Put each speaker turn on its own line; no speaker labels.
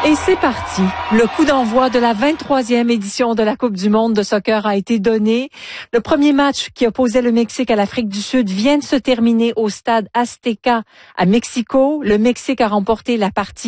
Et c'est parti. Le coup d'envoi de la 23e édition de la Coupe du monde de soccer a été donné. Le premier match qui opposait le Mexique à l'Afrique du Sud vient de se terminer au stade Azteca à Mexico. Le Mexique a remporté la partie